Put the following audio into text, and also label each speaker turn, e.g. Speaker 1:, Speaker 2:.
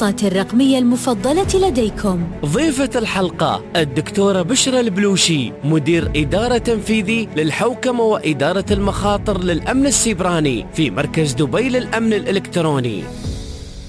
Speaker 1: المنصات الرقمية المفضلة لديكم.
Speaker 2: ضيفة الحلقة الدكتورة بشرى البلوشي، مدير إدارة تنفيذي للحوكمة وإدارة المخاطر للأمن السيبراني في مركز دبي للأمن الإلكتروني.